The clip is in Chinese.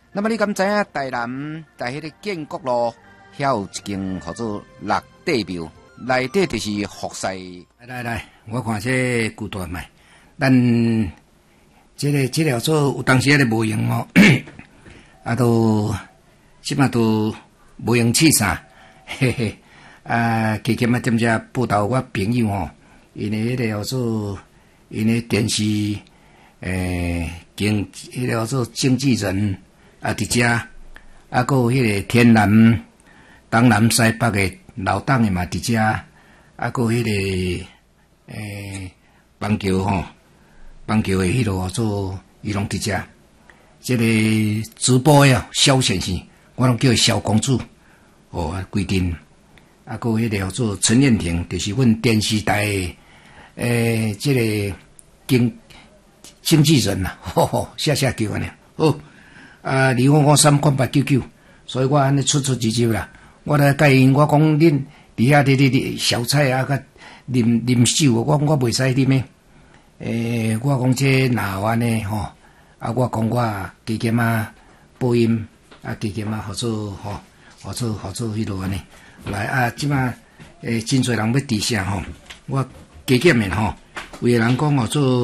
那么你敢知影台南在迄个建国路遐有一间叫做六帝庙，内底就是福西。 来，我看这古段卖，咱这个做有当时咧无用哦，啊都即马都无用气啥，嘿嘿，今仔点只报道我朋友吼，因为迄个叫做因为电视迄个叫做经纪人啊伫遮，啊还有迄个天南东南西北的老党的嘛伫遮，啊还有迄个邦桥吼，邦桥的迄落做伊拢伫遮。这个直播呀，萧先生，我拢叫伊萧公主，哦，规定，啊，还有迄个叫做陈燕婷，就是阮电视台这个经纪人呐，谢叫安尼，好，离我3款899，所以我安尼出入啦，我来甲因我讲恁伫遐伫小菜啊，甲啉酒，我袂使啉诶，我讲这哪有安尼吼？啊，我讲我加减啊播音啊，加减啊合作吼，合作迄落安尼。来啊，即马真侪人要伫遐吼，我加减诶吼，有诶人讲吼做。